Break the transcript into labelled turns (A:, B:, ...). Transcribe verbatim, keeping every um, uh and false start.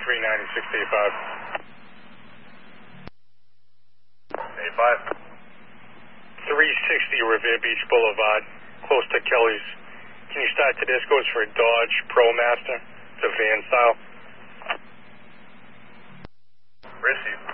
A: three ninety-six eighty-five. eighty-five. three sixty Revere Beach Boulevard, close to Kelly's. Can you start to this? Goes for a Dodge ProMaster. It's a van style.
B: Receive.